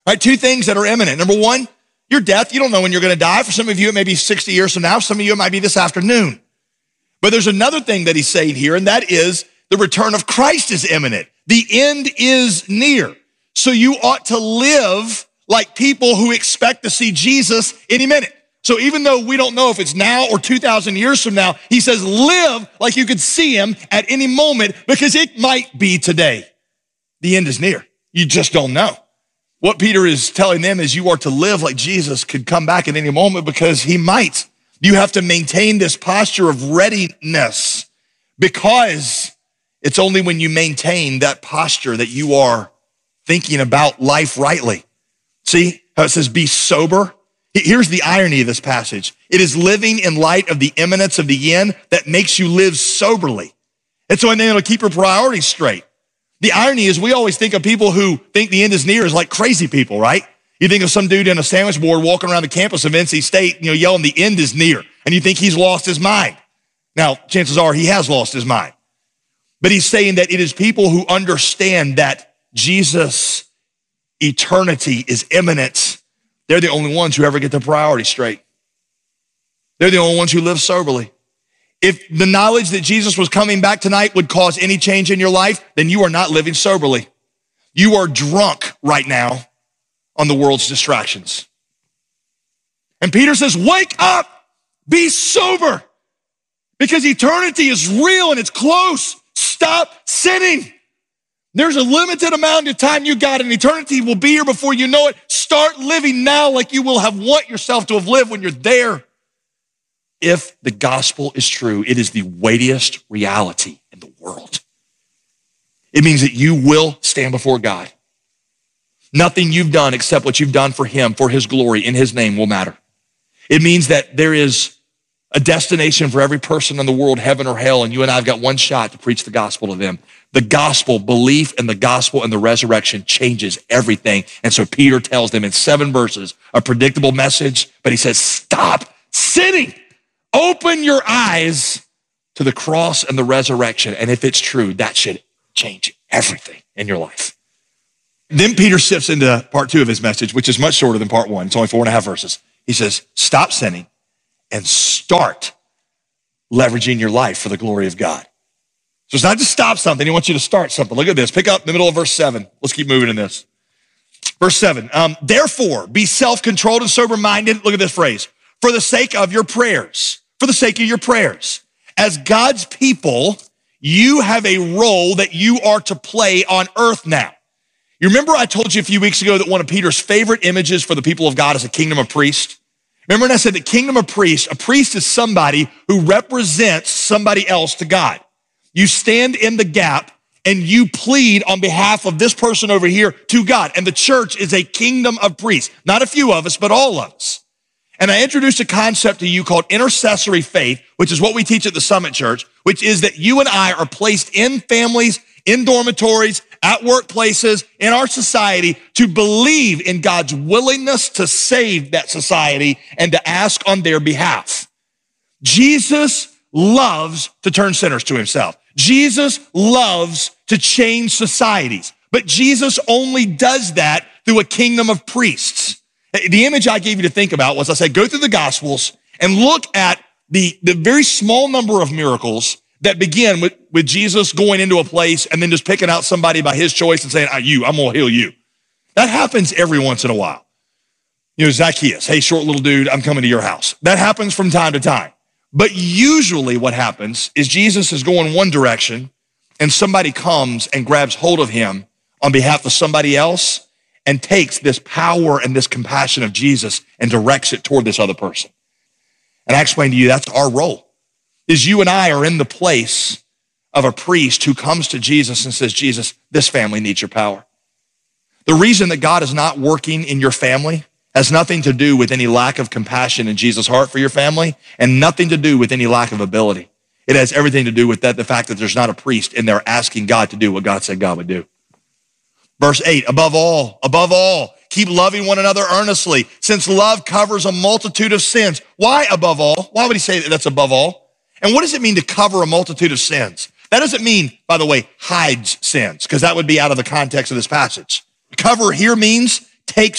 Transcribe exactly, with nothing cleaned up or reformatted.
Right? Two things that are imminent. Number one, your death. You don't know when you're going to die. For some of you, it may be sixty years from now. Some of you, it might be this afternoon. But there's another thing that he's saying here, and that is the return of Christ is imminent. The end is near. So you ought to live like people who expect to see Jesus any minute. So even though we don't know if it's now or two thousand years from now, he says live like you could see him at any moment because it might be today. The end is near. You just don't know. What Peter is telling them is you are to live like Jesus could come back at any moment because he might. You have to maintain this posture of readiness because it's only when you maintain that posture that you are thinking about life rightly. See how it says be sober? Here's the irony of this passage. It is living in light of the imminence of the end that makes you live soberly. And so it'll keep your priorities straight. The irony is we always think of people who think the end is near as like crazy people, right? You think of some dude in a sandwich board walking around the campus of N C State, you know, yelling the end is near, and you think he's lost his mind. Now, chances are he has lost his mind. But he's saying that it is people who understand that Jesus' eternity is imminent. They're the only ones who ever get their priorities straight. They're the only ones who live soberly. If the knowledge that Jesus was coming back tonight would cause any change in your life, then you are not living soberly. You are drunk right now on the world's distractions. And Peter says, wake up, be sober, because eternity is real and it's close. Stop sinning. There's a limited amount of time you got, and eternity will be here before you know it. Start living now like you will have want yourself to have lived when you're there. If the gospel is true, it is the weightiest reality in the world. It means that you will stand before God. Nothing you've done except what you've done for him, for his glory, in his name will matter. It means that there is a destination for every person in the world, heaven or hell, and you and I have got one shot to preach the gospel to them. The gospel, belief in the gospel and the resurrection changes everything. And so Peter tells them in seven verses, a predictable message, but he says, stop sinning. Open your eyes to the cross and the resurrection. And if it's true, that should change everything in your life. Then Peter shifts into part two of his message, which is much shorter than part one. It's only four and a half verses. He says, stop sinning and start leveraging your life for the glory of God. So it's not just stop something. He wants you to start something. Look at this. Pick up in the middle of verse seven. Let's keep moving in this. Verse seven, um, therefore, be self-controlled and sober-minded. Look at this phrase. For the sake of your prayers. For the sake of your prayers. As God's people, you have a role that you are to play on earth now. You remember I told you a few weeks ago that one of Peter's favorite images for the people of God is a kingdom of priests? Remember when I said the kingdom of priests, a priest is somebody who represents somebody else to God. You stand in the gap and you plead on behalf of this person over here to God. And the church is a kingdom of priests. Not a few of us, but all of us. And I introduced a concept to you called intercessory faith, which is what we teach at the Summit Church, which is that you and I are placed in families, in dormitories, at workplaces, in our society to believe in God's willingness to save that society and to ask on their behalf. Jesus loves to turn sinners to himself. Jesus loves to change societies, but Jesus only does that through a kingdom of priests. The image I gave you to think about was I said, go through the Gospels and look at the, the very small number of miracles that begin with, with Jesus going into a place and then just picking out somebody by his choice and saying, ah, you, I'm going to heal you. That happens every once in a while. You know, Zacchaeus, hey, short little dude, I'm coming to your house. That happens from time to time. But usually what happens is Jesus is going one direction and somebody comes and grabs hold of him on behalf of somebody else and takes this power and this compassion of Jesus and directs it toward this other person. And I explained to you, that's our role, is you and I are in the place of a priest who comes to Jesus and says, Jesus, this family needs your power. The reason that God is not working in your family has nothing to do with any lack of compassion in Jesus' heart for your family and nothing to do with any lack of ability. It has everything to do with that, the fact that there's not a priest in there asking God to do what God said God would do. Verse eight, above all, above all, keep loving one another earnestly, since love covers a multitude of sins. Why above all? Why would he say that that's above all? And what does it mean to cover a multitude of sins? That doesn't mean, by the way, hides sins, because that would be out of the context of this passage. Cover here means takes